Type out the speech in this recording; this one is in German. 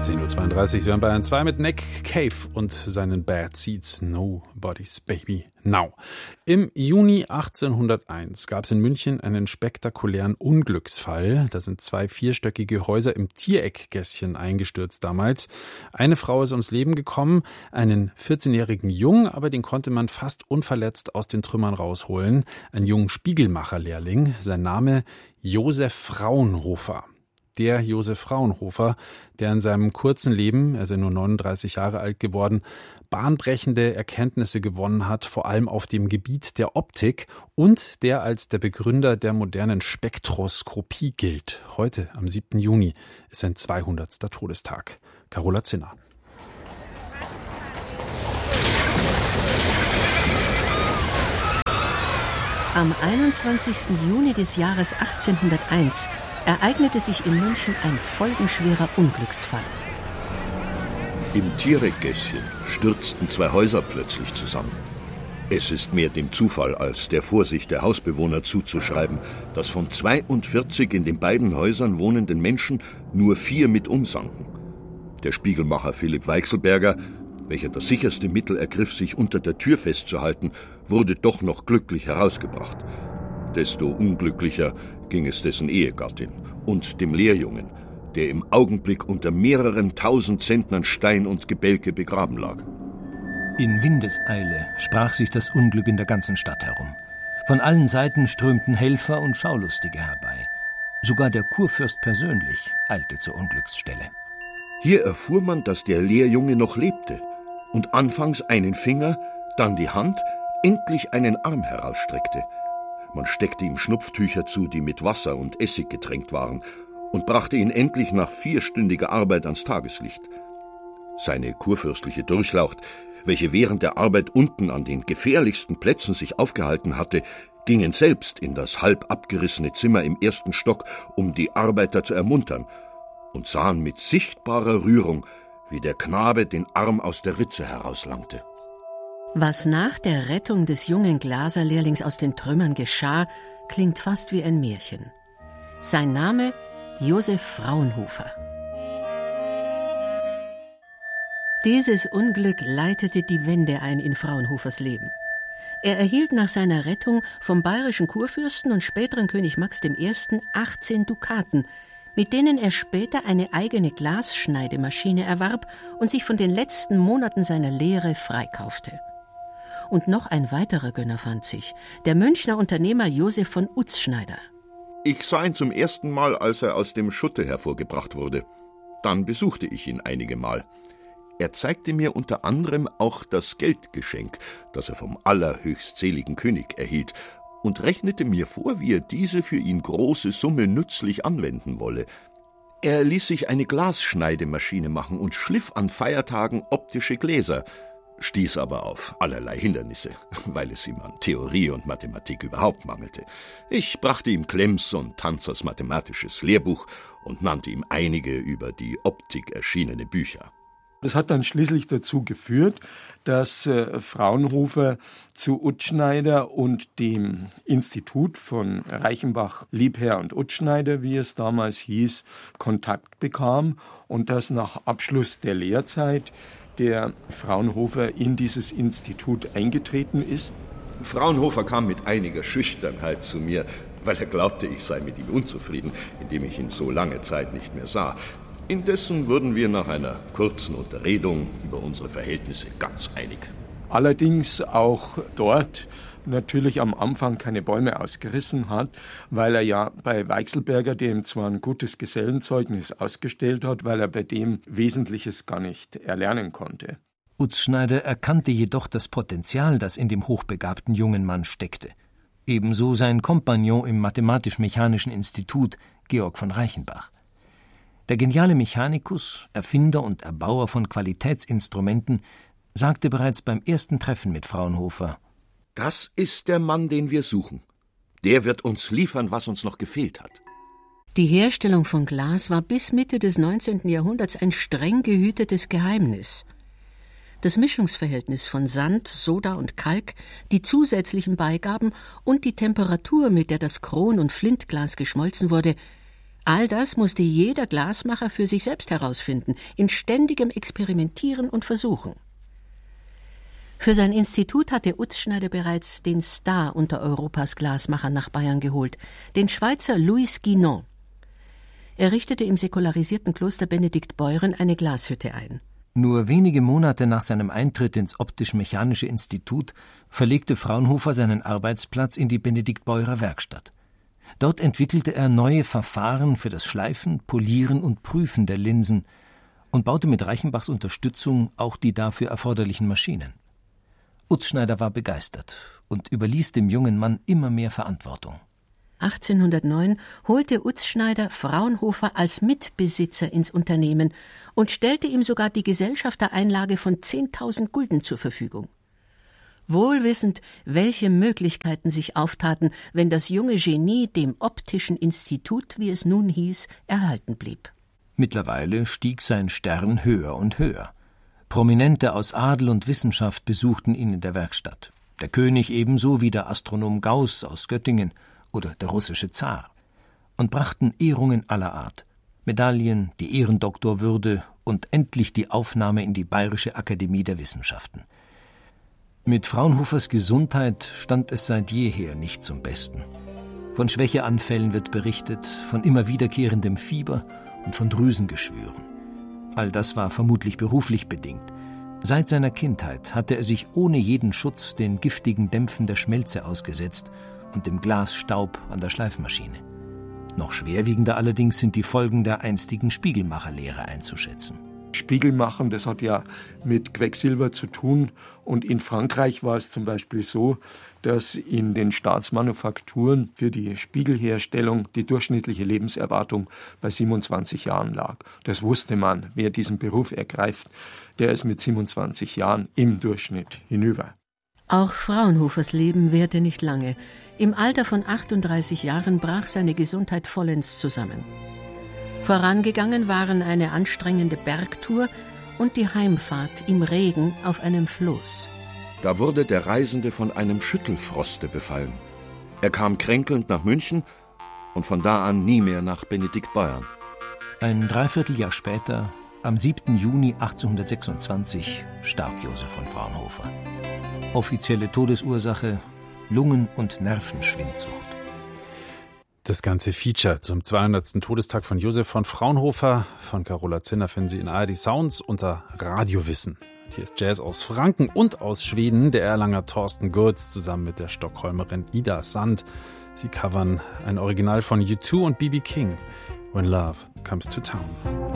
10:32 Uhr, Sie hören Bayern 2 mit Nick Cave und seinen Bad Seeds Nobody's Baby Now. Im Juni 1801 gab es in München einen spektakulären Unglücksfall. Da sind 2 vierstöckige Häuser im Tiereckgässchen eingestürzt damals. Eine Frau ist ums Leben gekommen, einen 14-jährigen Jungen, aber den konnte man fast unverletzt aus den Trümmern rausholen. Ein junger Spiegelmacherlehrling, sein Name Josef Fraunhofer. Der Josef Fraunhofer, der in seinem kurzen Leben, er ist ja nur 39 Jahre alt geworden, bahnbrechende Erkenntnisse gewonnen hat, vor allem auf dem Gebiet der Optik und der als der Begründer der modernen Spektroskopie gilt. Heute, am 7. Juni, ist sein 200. Todestag. Carola Zinner. Am 21. Juni des Jahres 1801 ereignete sich in München ein folgenschwerer Unglücksfall. Im Tiereckgässchen stürzten 2 Häuser plötzlich zusammen. Es ist mehr dem Zufall als der Vorsicht der Hausbewohner zuzuschreiben, dass von 42 in den beiden Häusern wohnenden Menschen nur 4 mit umsanken. Der Spiegelmacher Philipp Weichselberger, welcher das sicherste Mittel ergriff, sich unter der Tür festzuhalten, wurde doch noch glücklich herausgebracht. Desto unglücklicher ging es dessen Ehegattin und dem Lehrjungen, der im Augenblick unter mehreren 1000 Zentnern Stein und Gebälke begraben lag. In Windeseile sprach sich das Unglück in der ganzen Stadt herum. Von allen Seiten strömten Helfer und Schaulustige herbei. Sogar der Kurfürst persönlich eilte zur Unglücksstelle. Hier erfuhr man, dass der Lehrjunge noch lebte und anfangs einen Finger, dann die Hand, endlich einen Arm herausstreckte. Man steckte ihm Schnupftücher zu, die mit Wasser und Essig getränkt waren, und brachte ihn endlich nach 4-stündiger Arbeit ans Tageslicht. Seine kurfürstliche Durchlaucht, welche während der Arbeit unten an den gefährlichsten Plätzen sich aufgehalten hatte, gingen selbst in das halb abgerissene Zimmer im 1. Stock, um die Arbeiter zu ermuntern, und sahen mit sichtbarer Rührung, wie der Knabe den Arm aus der Ritze herauslangte. Was nach der Rettung des jungen Glaserlehrlings aus den Trümmern geschah, klingt fast wie ein Märchen. Sein Name Josef Fraunhofer. Dieses Unglück leitete die Wende ein in Fraunhofers Leben. Er erhielt nach seiner Rettung vom bayerischen Kurfürsten und späteren König Max I. 18 Dukaten, mit denen er später eine eigene Glasschneidemaschine erwarb und sich von den letzten Monaten seiner Lehre freikaufte. Und noch ein weiterer Gönner fand sich, der Münchner Unternehmer Josef von Utzschneider. Ich sah ihn zum ersten Mal, als er aus dem Schutte hervorgebracht wurde. Dann besuchte ich ihn einige Mal. Er zeigte mir unter anderem auch das Geldgeschenk, das er vom allerhöchstseligen König erhielt, und rechnete mir vor, wie er diese für ihn große Summe nützlich anwenden wolle. Er ließ sich eine Glasschneidemaschine machen und schliff an Feiertagen optische Gläser, stieß aber auf allerlei Hindernisse, weil es ihm an Theorie und Mathematik überhaupt mangelte. Ich brachte ihm Klemms und Tanzers mathematisches Lehrbuch und nannte ihm einige über die Optik erschienene Bücher. Das hat dann schließlich dazu geführt, dass Fraunhofer zu Utzschneider und dem Institut von Reichenbach, Liebherr und Utzschneider, wie es damals hieß, Kontakt bekam und dass nach Abschluss der Lehrzeit der Fraunhofer in dieses Institut eingetreten ist. Fraunhofer kam mit einiger Schüchternheit zu mir, weil er glaubte, ich sei mit ihm unzufrieden, indem ich ihn so lange Zeit nicht mehr sah. Indessen wurden wir nach einer kurzen Unterredung über unsere Verhältnisse ganz einig. Allerdings auch dort natürlich am Anfang keine Bäume ausgerissen hat, weil er ja bei Weichselberger dem zwar ein gutes Gesellenzeugnis ausgestellt hat, weil er bei dem Wesentliches gar nicht erlernen konnte. Utzschneider erkannte jedoch das Potenzial, das in dem hochbegabten jungen Mann steckte. Ebenso sein Kompagnon im Mathematisch-Mechanischen Institut, Georg von Reichenbach. Der geniale Mechanikus, Erfinder und Erbauer von Qualitätsinstrumenten, sagte bereits beim ersten Treffen mit Fraunhofer: Das ist der Mann, den wir suchen. Der wird uns liefern, was uns noch gefehlt hat. Die Herstellung von Glas war bis Mitte des 19. Jahrhunderts ein streng gehütetes Geheimnis. Das Mischungsverhältnis von Sand, Soda und Kalk, die zusätzlichen Beigaben und die Temperatur, mit der das Kron- und Flintglas geschmolzen wurde, All das musste jeder Glasmacher für sich selbst herausfinden, in ständigem Experimentieren und Versuchen. Für sein Institut hatte Utzschneider bereits den Star unter Europas Glasmachern nach Bayern geholt, den Schweizer Louis Guinan. Er richtete im säkularisierten Kloster Benediktbeuern eine Glashütte ein. Nur wenige Monate nach seinem Eintritt ins Optisch-Mechanische Institut verlegte Fraunhofer seinen Arbeitsplatz in die Benediktbeurer Werkstatt. Dort entwickelte er neue Verfahren für das Schleifen, Polieren und Prüfen der Linsen und baute mit Reichenbachs Unterstützung auch die dafür erforderlichen Maschinen. Utzschneider war begeistert und überließ dem jungen Mann immer mehr Verantwortung. 1809 holte Utzschneider Fraunhofer als Mitbesitzer ins Unternehmen und stellte ihm sogar die Gesellschaftereinlage von 10.000 Gulden zur Verfügung. Wohl wissend, welche Möglichkeiten sich auftaten, wenn das junge Genie dem Optischen Institut, wie es nun hieß, erhalten blieb. Mittlerweile stieg sein Stern höher und höher. Prominente aus Adel und Wissenschaft besuchten ihn in der Werkstatt. Der König ebenso wie der Astronom Gauß aus Göttingen oder der russische Zar. Und brachten Ehrungen aller Art. Medaillen, die Ehrendoktorwürde und endlich die Aufnahme in die Bayerische Akademie der Wissenschaften. Mit Fraunhofers Gesundheit stand es seit jeher nicht zum Besten. Von Schwächeanfällen wird berichtet, von immer wiederkehrendem Fieber und von Drüsengeschwüren. All das war vermutlich beruflich bedingt. Seit seiner Kindheit hatte er sich ohne jeden Schutz den giftigen Dämpfen der Schmelze ausgesetzt und dem Glasstaub an der Schleifmaschine. Noch schwerwiegender allerdings sind die Folgen der einstigen Spiegelmacherlehre einzuschätzen. Spiegelmachen, das hat ja mit Quecksilber zu tun. Und in Frankreich war es zum Beispiel so, dass in den Staatsmanufakturen für die Spiegelherstellung die durchschnittliche Lebenserwartung bei 27 Jahren lag. Das wusste man. Wer diesen Beruf ergreift, der ist mit 27 Jahren im Durchschnitt hinüber. Auch Fraunhofers Leben währte nicht lange. Im Alter von 38 Jahren brach seine Gesundheit vollends zusammen. Vorangegangen waren eine anstrengende Bergtour und die Heimfahrt im Regen auf einem Floß. Da wurde der Reisende von einem Schüttelfroste befallen. Er kam kränkelnd nach München und von da an nie mehr nach Benediktbeuern. Ein Dreivierteljahr später, am 7. Juni 1826, starb Josef von Fraunhofer. Offizielle Todesursache: Lungen- und Nervenschwindsucht. Das ganze Feature zum 200. Todestag von Josef von Fraunhofer von Carola Zinner finden Sie in ARD Sounds unter Radiowissen. Hier ist Jazz aus Franken und aus Schweden, der Erlanger Thorsten Gurz zusammen mit der Stockholmerin Ida Sand. Sie covern ein Original von U2 und B.B. King, When Love Comes to Town.